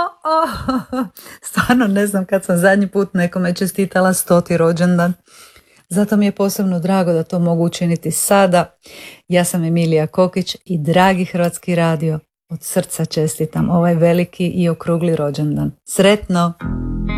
Stvarno ne znam kad sam zadnji put nekome čestitala 100. rođendan. Zato mi je posebno drago da to mogu učiniti sada. Ja sam Emilija Kokić i dragi Hrvatski radio, od srca čestitam ovaj veliki i okrugli rođendan. Sretno!